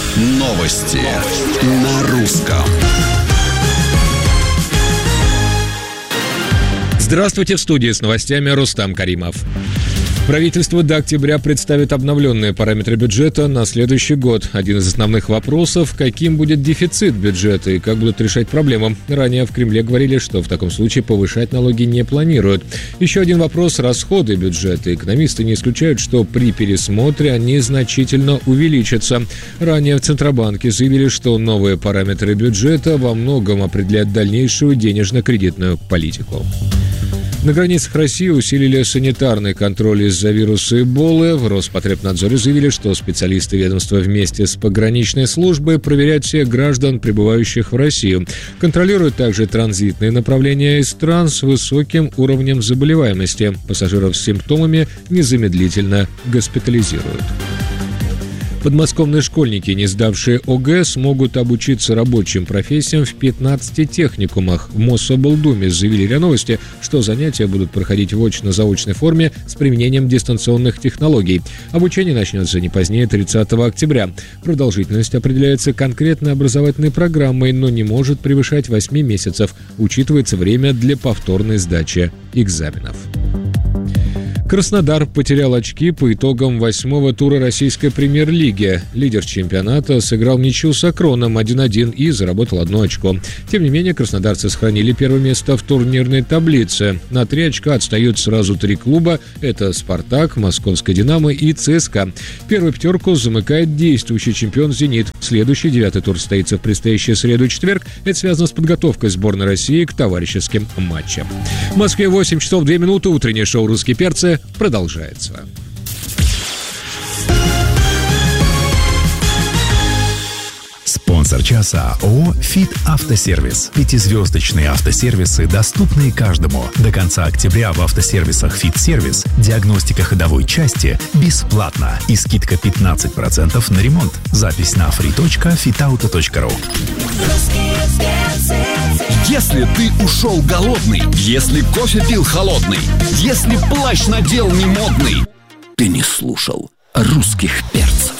Новости на русском. Здравствуйте, в студии с новостями Рустам Каримов. Правительство до октября представит обновленные параметры бюджета на следующий год. Один из основных вопросов – каким будет дефицит бюджета и как будут решать проблему. Ранее в Кремле говорили, что в таком случае повышать налоги не планируют. Еще один вопрос – расходы бюджета. Экономисты не исключают, что при пересмотре они значительно увеличатся. Ранее в Центробанке заявили, что новые параметры бюджета во многом определяют дальнейшую денежно-кредитную политику. На границах России усилили санитарный контроль из-за вируса Эболы. В Роспотребнадзоре заявили, что специалисты ведомства вместе с пограничной службой проверяют всех граждан, прибывающих в Россию. Контролируют также транзитные направления из стран с высоким уровнем заболеваемости. Пассажиров с симптомами незамедлительно госпитализируют. Подмосковные школьники, не сдавшие ОГЭ, смогут обучиться рабочим профессиям в 15 техникумах. В Мособлдуме заявили РИА Новости, что занятия будут проходить в очно-заочной форме с применением дистанционных технологий. Обучение начнется не позднее 30 октября. Продолжительность определяется конкретной образовательной программой, но не может превышать 8 месяцев. Учитывается время для повторной сдачи экзаменов. Краснодар потерял очки по итогам 8-го тура российской премьер-лиги. Лидер чемпионата сыграл ничью с Акроном 1-1 и заработал 1 очко. Тем не менее, краснодарцы сохранили первое место в турнирной таблице. На 3 очка отстают сразу 3 клуба. Это «Спартак», «Московская Динамо» и «ЦСКА». Первую пятерку замыкает действующий чемпион «Зенит». Следующий 9-й тур состоится в предстоящую среду и четверг. Это связано с подготовкой сборной России к товарищеским матчам. В Москве 8 часов 2 минуты. Утреннее шоу «Русские перцы» продолжается. Спонсор часа ООО «ФИТ Автосервис». 5-звездочные автосервисы, доступные каждому. До конца октября в автосервисах «ФИТ Сервис» диагностика ходовой части бесплатно и скидка 15% на ремонт. Запись на free.fitauto.ru. Если ты ушел голодный, если кофе пил холодный, если плащ надел не модный, ты не слушал русских перцев.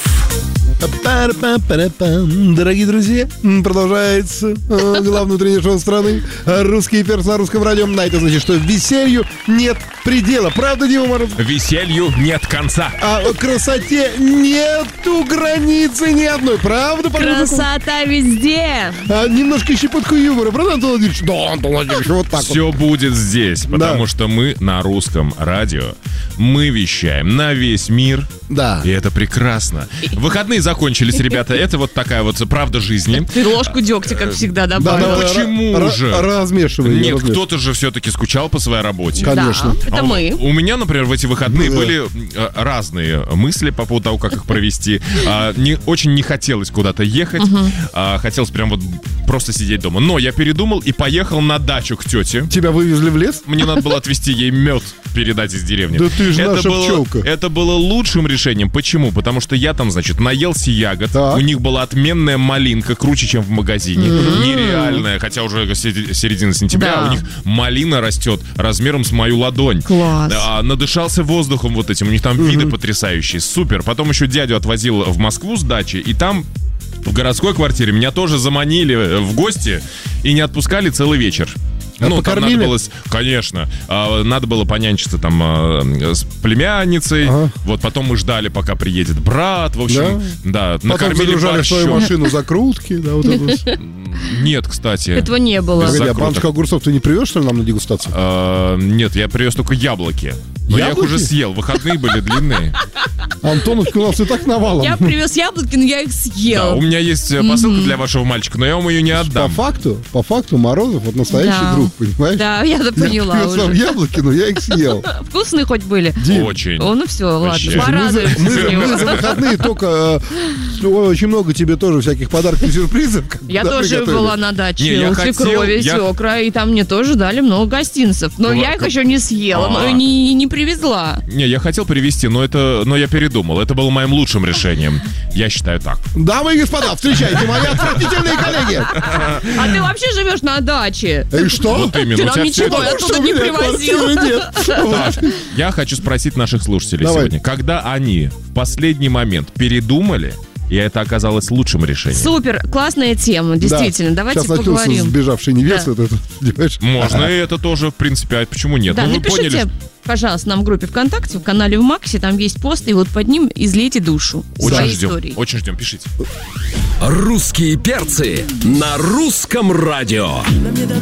Дорогие друзья, продолжается главное утреннее шоу страны «Русские перцы» на русском радио. А это значит, что веселью нет предела. Правда, Дима Мороз? Веселью нет конца. А красоте нету границы ни одной. Правда? Красота везде. Немножко щепотку юмора. Правда, Антон Владимирович? Да, Антон Владимирович, вот так Все вот. будет здесь, потому что мы на русском радио. Мы вещаем на весь мир. Да. И это прекрасно. Выходные закончились, ребята. Это вот такая вот правда жизни. Ты ложку дегтя, как всегда, добавил. Да, почему же? Размешивай. Нет, кто-то же все-таки скучал по своей работе. Конечно. Да, это мы. У меня, например, в эти выходные были разные мысли по поводу того, как их провести. Очень не хотелось куда-то ехать. Хотелось прям вот просто сидеть дома. Но я передумал и поехал на дачу к тете. Тебя вывезли в лес? Мне надо было отвезти ей мед, передать из деревни. Да ты же наша пчелка. Это было лучшим решением. Почему? Потому что я там, значит, наелся ягод. Так. У них была отменная малинка, круче, чем в магазине. Нереальная. Хотя уже середина сентября, Да. у них малина растет размером с мою ладонь. Класс. Надышался воздухом вот этим. У них там виды потрясающие. Супер. Потом еще дядю отвозил в Москву с дачи. И там в городской квартире меня тоже заманили в гости и не отпускали целый вечер. Там покормили? надо было, конечно, надо было понянчиться там с племянницей. Вот потом мы ждали, пока приедет брат. В общем, да, Потом накормили загружали в свою борщом. машину закрутки. Да, вот это вот. Нет, кстати. Этого не было. Погоди, а закруток. баночку огурцов ты не привез, что ли, нам на дегустацию? Нет, я привез только яблоки. Но я их Яблоки? уже съел. Выходные были длинные. Антоновка у нас и так навалом. Я привез яблоки, но я их Да, съел. у меня есть посылка для вашего мальчика, но я вам ее не отдам. По факту Морозов вот настоящий Да. друг, понимаешь? Да, я-то поняла Я привез вам уже. яблоки, но я их съел. Вкусные хоть были? Дим, Очень. Ну все, Вообще. ладно, порадуемся мы за него. за выходные только очень много тебе тоже всяких подарков и сюрпризов. Я да, тоже приготовили. была на даче Не, я у хотел, свекрови, я- свекра, и там мне тоже дали много гостинцев. Но я их еще не съела, но и не привезла. Не, я хотел привезти, но я передумал. Это было моим лучшим решением. Я считаю так. Дамы и господа, встречайте мои отвратительные коллеги. А ты вообще живешь на даче? И что? Вот именно. Ты у нам тебя ничего все- оттуда Что у не меня привозил. квартиры нет. Вот. Я хочу спросить наших слушателей Давай. сегодня. Когда они в последний момент передумали и это оказалось лучшим решением. Супер, классная тема, действительно. Давайте сейчас поговорим. Сейчас сбежавшей невесты. Да. Можно и это тоже, в принципе, а почему нет? Да, вы напишите, поняли, пожалуйста, нам в группе ВКонтакте, в канале в Максе, там есть пост, и вот под ним излейте душу своей истории. Очень ждем, пишите. Русские перцы на русском радио.